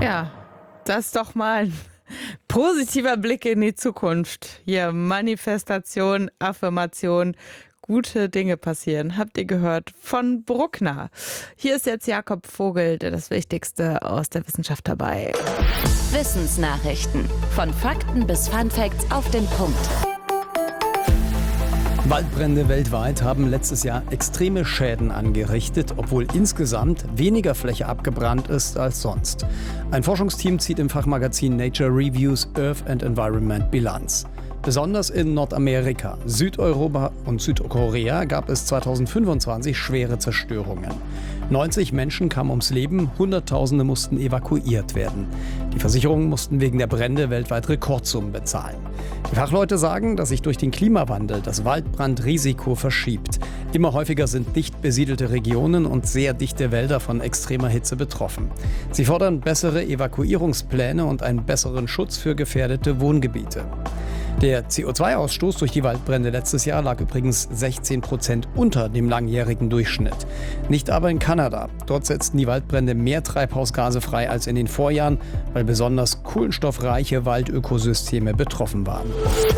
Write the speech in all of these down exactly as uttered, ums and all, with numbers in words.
Ja, das ist doch mal ein positiver Blick in die Zukunft. Hier Manifestation, Affirmation, gute Dinge passieren. Habt ihr gehört von Bruckner. Hier ist jetzt Jakob Vogel, der das Wichtigste aus der Wissenschaft dabei. Wissensnachrichten. Von Fakten bis Funfacts auf den Punkt. Waldbrände weltweit haben letztes Jahr extreme Schäden angerichtet, obwohl insgesamt weniger Fläche abgebrannt ist als sonst. Ein Forschungsteam zieht im Fachmagazin Nature Reviews Earth and Environment Bilanz. Besonders in Nordamerika, Südeuropa und Südkorea gab es zweitausendfünfundzwanzig schwere Zerstörungen. neunzig Menschen kamen ums Leben, Hunderttausende mussten evakuiert werden. Die Versicherungen mussten wegen der Brände weltweit Rekordsummen bezahlen. Die Fachleute sagen, dass sich durch den Klimawandel das Waldbrandrisiko verschiebt. Immer häufiger sind dicht besiedelte Regionen und sehr dichte Wälder von extremer Hitze betroffen. Sie fordern bessere Evakuierungspläne und einen besseren Schutz für gefährdete Wohngebiete. Der C O zwei Ausstoß durch die Waldbrände letztes Jahr lag übrigens sechzehn Prozent unter dem langjährigen Durchschnitt. Nicht aber in Kanada. Dort setzten die Waldbrände mehr Treibhausgase frei als in den Vorjahren, weil besonders kohlenstoffreiche Waldökosysteme betroffen waren.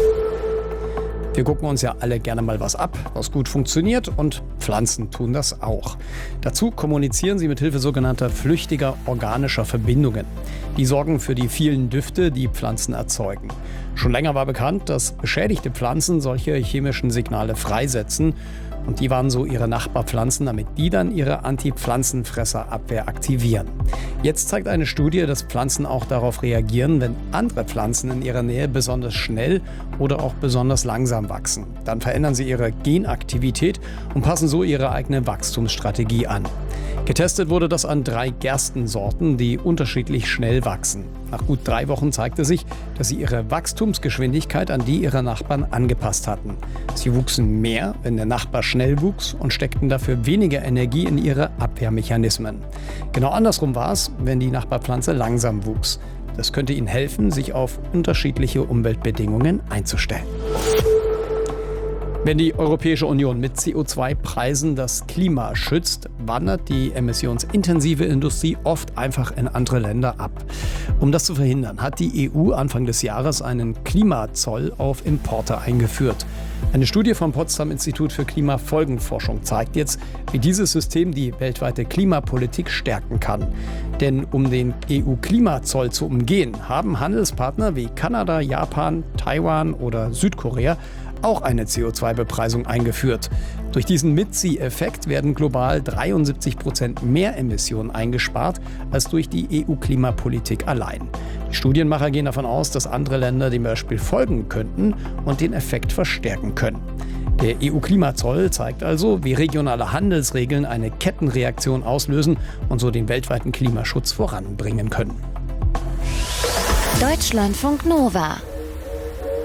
Wir gucken uns ja alle gerne mal was ab, was gut funktioniert, und Pflanzen tun das auch. Dazu kommunizieren sie mit Hilfe sogenannter flüchtiger organischer Verbindungen. Die sorgen für die vielen Düfte, die Pflanzen erzeugen. Schon länger war bekannt, dass beschädigte Pflanzen solche chemischen Signale freisetzen. Und die waren so ihre Nachbarpflanzen, damit die dann ihre Anti-Pflanzenfresserabwehr aktivieren. Jetzt zeigt eine Studie, dass Pflanzen auch darauf reagieren, wenn andere Pflanzen in ihrer Nähe besonders schnell oder auch besonders langsam wachsen. Dann verändern sie ihre Genaktivität und passen so ihre eigene Wachstumsstrategie an. Getestet wurde das an drei Gerstensorten, die unterschiedlich schnell wachsen. Nach gut drei Wochen zeigte sich, dass sie ihre Wachstumsgeschwindigkeit an die ihrer Nachbarn angepasst hatten. Sie wuchsen mehr, wenn der Nachbar schnell wuchs, und steckten dafür weniger Energie in ihre Abwehrmechanismen. Genau andersrum war es, wenn die Nachbarpflanze langsam wuchs. Das könnte ihnen helfen, sich auf unterschiedliche Umweltbedingungen einzustellen. Wenn die Europäische Union mit C O zwei Preisen das Klima schützt, wandert die emissionsintensive Industrie oft einfach in andere Länder ab. Um das zu verhindern, hat die E U Anfang des Jahres einen Klimazoll auf Importe eingeführt. Eine Studie vom Potsdam Institut für Klimafolgenforschung zeigt jetzt, wie dieses System die weltweite Klimapolitik stärken kann. Denn um den E U-Klimazoll zu umgehen, haben Handelspartner wie Kanada, Japan, Taiwan oder Südkorea auch eine C O zwei Bepreisung eingeführt. Durch diesen Mitzieheffekt werden global dreiundsiebzig Prozent mehr Emissionen eingespart als durch die E U-Klimapolitik allein. Die Studienmacher gehen davon aus, dass andere Länder dem Beispiel folgen könnten und den Effekt verstärken können. Der E U-Klimazoll zeigt also, wie regionale Handelsregeln eine Kettenreaktion auslösen und so den weltweiten Klimaschutz voranbringen können. Deutschlandfunk Nova